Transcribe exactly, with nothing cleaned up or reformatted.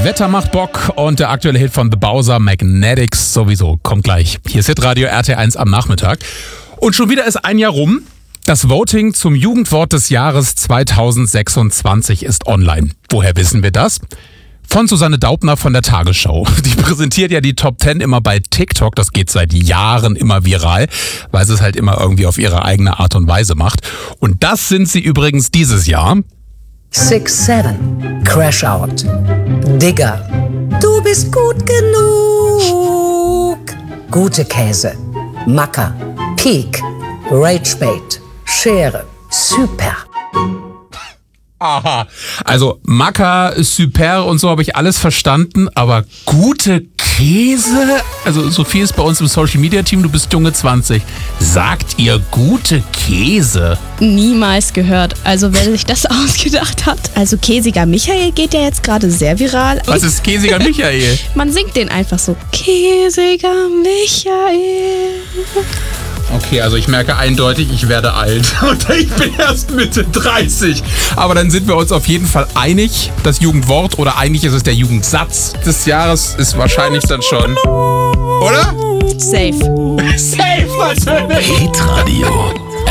Wetter macht Bock und der aktuelle Hit von The Bowser, Magnetics sowieso, kommt gleich. Hier ist Hitradio R T eins am Nachmittag. Und schon wieder ist ein Jahr rum. Das Voting zum Jugendwort des Jahres zweitausendsechsundzwanzig ist online. Woher wissen wir das? Von Susanne Daubner von der Tagesschau. Die präsentiert ja die Top zehn immer bei TikTok. Das geht seit Jahren immer viral, weil sie es halt immer irgendwie auf ihre eigene Art und Weise macht. Und das sind sie übrigens dieses Jahr. six seven, Crash Out, Digger, du bist gut genug, gute Käse, Macker, Peak, Ragebait, Schere, Super. Aha, also Macker, Super und so habe ich alles verstanden, aber gute Käse? Also Sophie ist bei uns im Social Media Team, du bist junge zwanzig. Sagt ihr gute Käse? Niemals gehört. Also wer sich das ausgedacht hat. Also Käsiger Michael geht ja jetzt gerade sehr viral. Was ist Käsiger Michael? Man singt den einfach so. Käsiger Michael. Okay, also ich merke eindeutig, ich werde alt und ich bin erst Mitte dreißig. Aber dann sind wir uns auf jeden Fall einig. Das Jugendwort oder eigentlich ist es der Jugendsatz des Jahres ist wahrscheinlich dann schon, oder? Safe. Safe natürlich. Hitradio